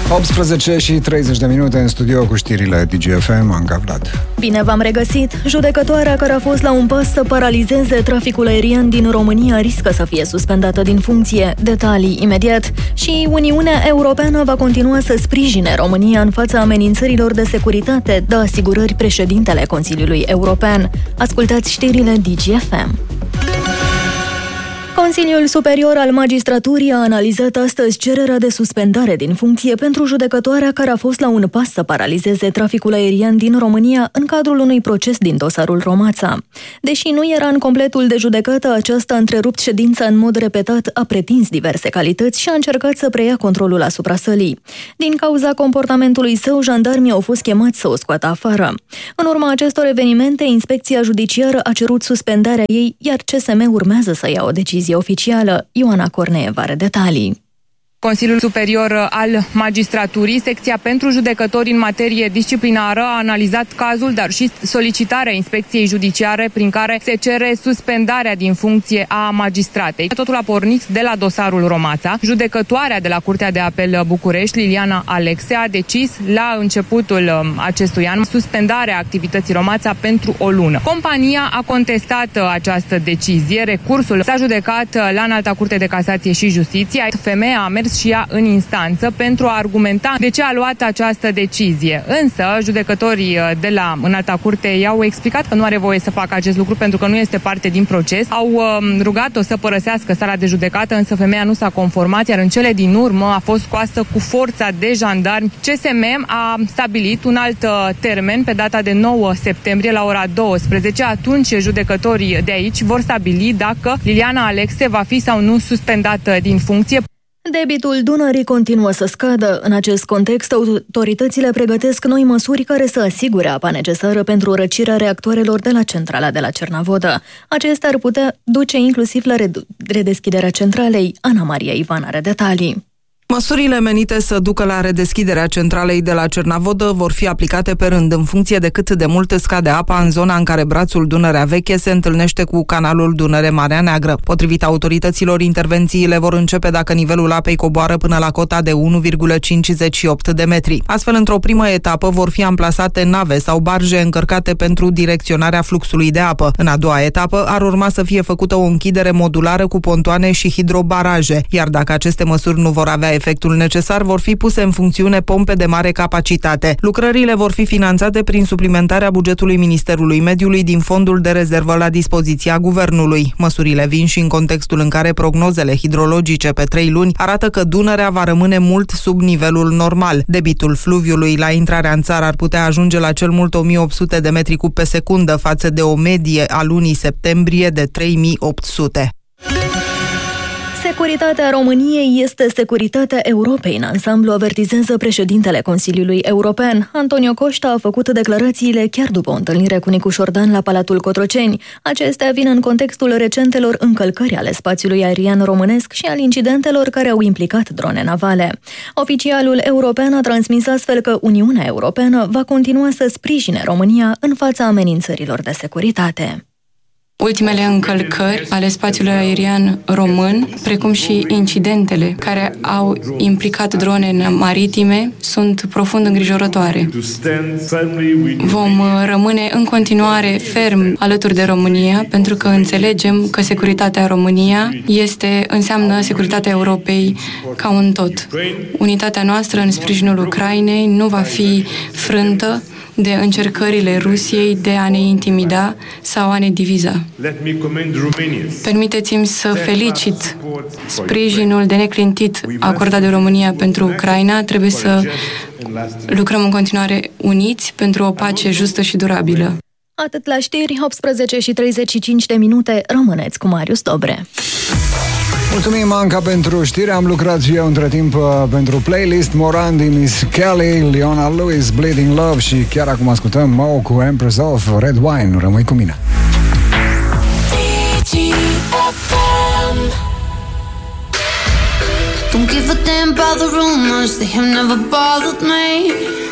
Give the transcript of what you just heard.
18 și 30 de minute în studio cu știrile DGFM, Anca Vlad. Bine v-am regăsit! Judecătoarea care a fost la un pas să paralizeze traficul aerian din România riscă să fie suspendată din funcție. Detalii imediat. Și Uniunea Europeană va continua să sprijine România în fața amenințărilor de securitate, dă asigurări președintele Consiliului European. Ascultați știrile DGFM. Consiliul Superior al Magistraturii a analizat astăzi cererea de suspendare din funcție pentru judecătoarea care a fost la un pas să paralizeze traficul aerian din România în cadrul unui proces din dosarul Romața. Deși nu era în completul de judecată, aceasta a întrerupt ședința în mod repetat, a pretins diverse calități și a încercat să preia controlul asupra sălii. Din cauza comportamentului său, jandarmii au fost chemați să o scoată afară. În urma acestor evenimente, Inspecția Judiciară a cerut suspendarea ei, iar CSM urmează să ia o decizie oficială. Ioana Corneev are detalii. Consiliul Superior al Magistraturii, secția pentru judecători în materie disciplinară, a analizat cazul, dar și solicitarea Inspecției Judiciare prin care se cere suspendarea din funcție a magistratei. Totul a pornit de la dosarul Romața. Judecătoarea de la Curtea de Apel București, Liliana Alexe, a decis la începutul acestui an suspendarea activității Romața pentru o lună. Compania a contestat această decizie. Recursul s-a judecat la Înalta Curte de Casație și Justiție. Femeia a mers și ea în instanță pentru a argumenta de ce a luat această decizie. Însă, judecătorii de la Înalta Curte i-au explicat că nu are voie să facă acest lucru pentru că nu este parte din proces. Au rugat-o să părăsească sala de judecată, însă femeia nu s-a conformat, iar în cele din urmă a fost scoasă cu forța de jandarmi. CSM a stabilit un alt termen pe data de 9 septembrie la ora 12. Atunci, judecătorii de aici vor stabili dacă Liliana Alexe va fi sau nu suspendată din funcție. Debitul Dunării continuă să scadă. În acest context, autoritățile pregătesc noi măsuri care să asigure apa necesară pentru răcirea reactoarelor de la centrala de la Cernavodă. Acestea ar putea duce inclusiv la redeschiderea centralei. Ana Maria Ivan are detalii. Măsurile menite să ducă la redeschiderea centralei de la Cernavodă vor fi aplicate pe rând, în funcție de cât de mult scade apa în zona în care brațul Dunărea Veche se întâlnește cu canalul Dunăre-Marea Neagră. Potrivit autorităților, intervențiile vor începe dacă nivelul apei coboară până la cota de 1,58 de metri. Astfel, într-o primă etapă vor fi amplasate nave sau barje încărcate pentru direcționarea fluxului de apă. În a doua etapă ar urma să fie făcută o închidere modulară cu pontoane și hidrobaraje, iar dacă aceste măsuri nu vor avea efectul necesar, vor fi puse în funcțiune pompe de mare capacitate. Lucrările vor fi finanțate prin suplimentarea bugetului Ministerului Mediului din fondul de rezervă la dispoziția Guvernului. Măsurile vin și în contextul în care prognozele hidrologice pe 3 luni arată că Dunărea va rămâne mult sub nivelul normal. Debitul fluviului la intrarea în țară ar putea ajunge la cel mult 1800 de metri cub pe secundă față de o medie a lunii septembrie de 3800. Securitatea României este securitatea Europei în ansamblu, avertizează președintele Consiliului European. Antonio Costa a făcut declarațiile chiar după o întâlnire cu Nicu Șordan la Palatul Cotroceni. Acestea vin în contextul recentelor încălcări ale spațiului aerian românesc și al incidentelor care au implicat drone navale. Oficialul european a transmis astfel că Uniunea Europeană va continua să sprijine România în fața amenințărilor de securitate. Ultimele încălcări ale spațiului aerian român, precum și incidentele care au implicat drone maritime, sunt profund îngrijorătoare. Vom rămâne în continuare ferm alături de România, pentru că înțelegem că securitatea România înseamnă securitatea Europei ca un tot. Unitatea noastră în sprijinul Ucrainei nu va fi frântă de încercările Rusiei de a ne intimida sau a ne diviza. Permiteți-mi să felicit sprijinul de neclintit acordat de România pentru Ucraina. Trebuie să lucrăm în continuare uniți pentru o pace justă și durabilă. Atât la știri, 18 și 35 de minute, rămâneți cu Marius Dobre. Mulțumim, Anca, pentru știri. Am lucrat și eu între timp pentru playlist. Moran din Miss Kelly, Leona Lewis, Bleeding Love și chiar acum ascultăm Mo cu Empress of Red Wine. Rămâi cu mine. Don't give a damn about the rumors, they have never bothered me.